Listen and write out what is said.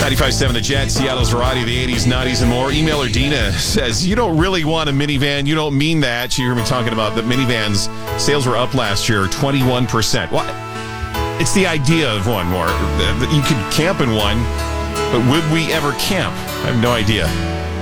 95.7 The Jet, Seattle's variety of the 80s, 90s, and more. Emailer Dina says, you don't really want a minivan. You don't mean that. She heard me talking about the minivans. Sales were up last year, 21%. What? It's the idea of one more. You could camp in one, but would we ever camp? I have no idea.